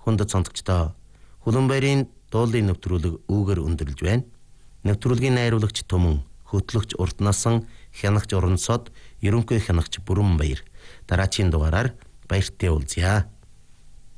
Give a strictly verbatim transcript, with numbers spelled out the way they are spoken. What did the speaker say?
хүндэт сонсогчдоо Хүлэмбаярын дуулын нэвтрүүлэг үүгээр өндөрлж байна. Нэвтрүүлгийн найруулагч Түмэн, хөтлөгч Урднасан, хянагч Уронсод, ерөнхий хянагч Бүрэнбаяр. Дараагийн дугаараар баяртай уулзъя.